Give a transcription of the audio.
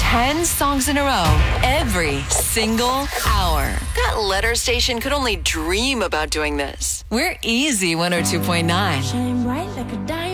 10 songs in a row every single hour. That letter station could only dream about doing this. We're Easy 102.9. Shine bright like a diamond.